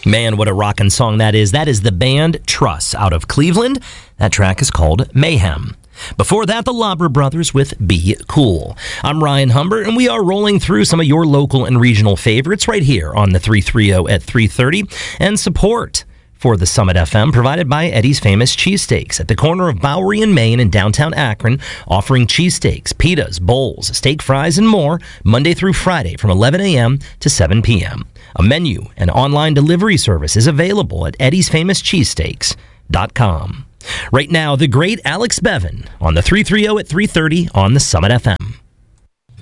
Man, what a rockin' song that is. That is the band Truss out of Cleveland. That track is called Mayhem. Before that, the Lauber Brothers with Be Cool. I'm Ryan Humbert, and we are rolling through some of your local and regional favorites right here on the 330 at 3:30. And support for the Summit FM provided by Eddie's Famous Cheesesteaks at the corner of Bowery and Main in downtown Akron, offering cheesesteaks, pitas, bowls, steak fries, and more Monday through Friday from 11 a.m. to 7 p.m. A menu and online delivery service is available at eddiesfamouscheesesteaks.com. Right now, the great Alex Bevan on the 330 at 3:30 on the Summit FM.